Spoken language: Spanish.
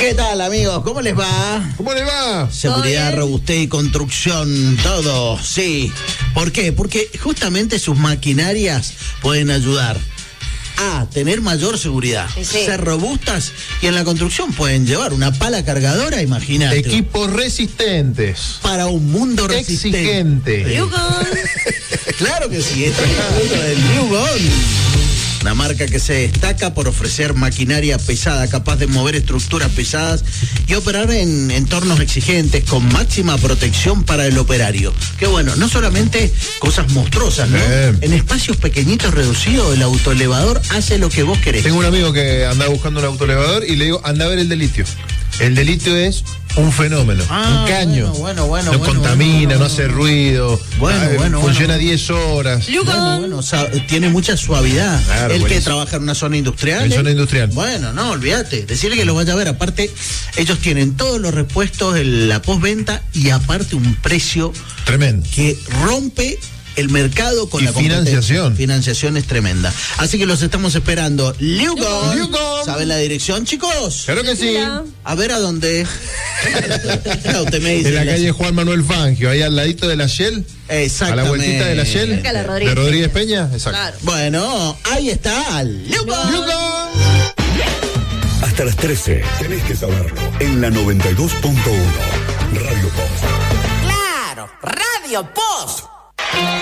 ¿Qué tal, amigos? ¿Cómo les va? ¿Cómo le va? Seguridad, robustez y construcción, todo, sí. ¿Por qué? Porque justamente sus maquinarias pueden ayudar a tener mayor seguridad, ser robustas, y en la construcción pueden llevar una pala cargadora, imagínate. Equipos resistentes. Para un mundo resistente. Exigente. Claro que sí, está hablando del New Gun. Una marca que se destaca por ofrecer maquinaria pesada, capaz de mover estructuras pesadas y operar en entornos exigentes con máxima protección para el operario. Que bueno, no solamente cosas monstruosas, ¿no? En espacios pequeñitos, reducidos, el autoelevador hace lo que vos querés. Tengo un amigo que anda buscando un autoelevador y le digo, anda a ver el de litio. El de litio es un fenómeno, un caño. Bueno, no contamina, no hace ruido. Funciona 10 horas. Bueno, tiene mucha suavidad. Claro, El que trabaja en una zona industrial. En zona industrial. Bueno, no, olvídate. Decirle que lo vaya a ver. Aparte, ellos tienen todos los repuestos de la postventa y aparte un precio tremendo que rompe el mercado con y la financiación. Financiación es tremenda. Así que los estamos esperando. New Gun. ¿Saben la dirección, chicos? Claro que sí. A ver a dónde. Usted me dice, en la calle Juan Manuel Fangio, ahí al ladito de la Shell. Exactamente. A la vueltita de la Shell. De Rodríguez Peña. Exacto. Claro. Bueno, ahí está. New Gun. Hasta las 13. Tenés que saberlo. En la 92.1. Radio Post. Claro, Radio Post.